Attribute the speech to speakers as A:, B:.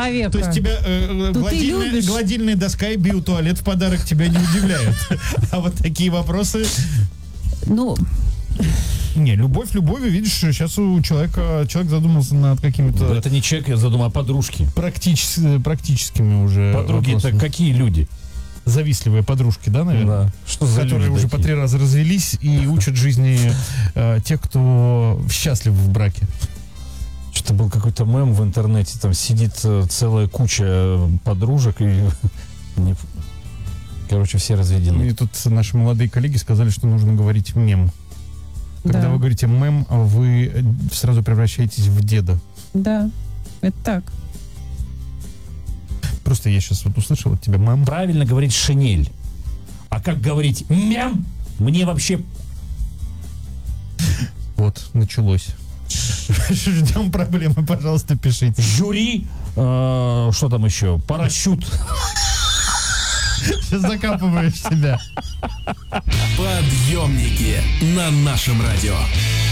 A: человека.
B: То есть тебя гладильная доска и биотуалет в подарок тебя не удивляют. А вот такие вопросы...
A: Ну...
B: Не, любовь любовью, видишь, сейчас человек задумался над какими-то...
C: Это не человек, я задумал, а подружки.
B: Практическими уже
C: Подруги это какие люди?
B: Завистливые подружки, да, наверное?
C: Да. Что за
B: которые
C: люди
B: уже
C: такие?
B: по 3 раза развелись и учат жизни тех, кто счастлив в браке.
C: Что-то был какой-то мем в интернете, там сидит целая куча подружек и... Короче, все разведены.
B: И тут наши молодые коллеги сказали, что нужно говорить мем. Когда вы говорите мем, вы сразу превращаетесь в деда.
A: Да, это так.
B: Просто я сейчас вот услышал от тебя мем.
C: Правильно говорить шинель. А как говорить мем? Мне вообще...
B: Вот, началось. Ждем проблемы, пожалуйста, пишите.
C: Жюри, что там еще? Парашют.
B: Сейчас закапываешь себя.
D: Подъемники на нашем радио.